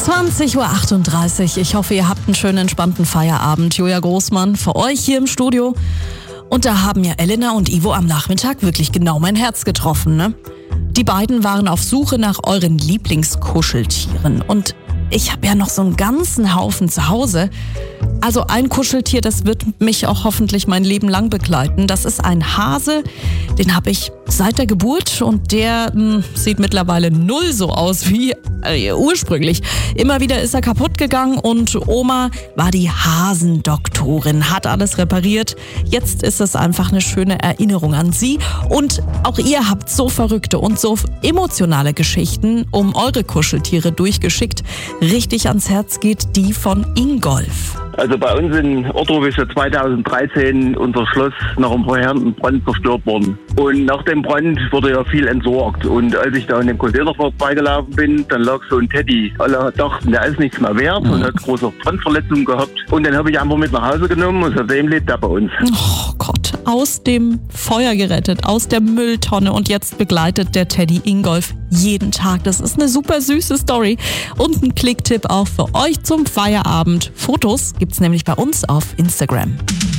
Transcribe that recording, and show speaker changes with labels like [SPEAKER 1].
[SPEAKER 1] 20:38 Uhr. Ich hoffe, ihr habt einen schönen, entspannten Feierabend. Julia Großmann für euch hier im Studio. Und da haben ja Elena und Ivo am Nachmittag wirklich genau mein Herz getroffen, ne? Die beiden waren auf Suche nach euren Lieblingskuscheltieren. Und ich habe ja noch so einen ganzen Haufen zu Hause. Also ein Kuscheltier, das wird mich auch hoffentlich mein Leben lang begleiten. Das ist ein Hase, den habe ich seit der Geburt und der sieht mittlerweile null so aus wie ursprünglich. Immer wieder ist er kaputt gegangen und Oma war die Hasendoktorin, hat alles repariert. Jetzt ist es einfach eine schöne Erinnerung an sie. Und auch ihr habt so verrückte und so emotionale Geschichten um eure Kuscheltiere durchgeschickt. Richtig ans Herz geht die von Ingolf.
[SPEAKER 2] Also bei uns in Ottrop ist ja 2013 unser Schloss nach einem verheerenden Brand zerstört worden. Und nach dem Brand wurde ja viel entsorgt. Und als ich da an dem Container vorbeigelaufen bin, dann lag so ein Teddy. Alle dachten, der ist nichts mehr wert und hat große Brandverletzungen gehabt. Und den habe ich einfach mit nach Hause genommen und seitdem lebt er bei uns.
[SPEAKER 1] Oh Gott, aus dem Feuer gerettet, aus der Mülltonne und jetzt begleitet der Teddy Ingolf jeden Tag. Das ist eine super süße Story und ein Klicktipp auch für euch zum Feierabend. Fotos gibt's nämlich bei uns auf Instagram.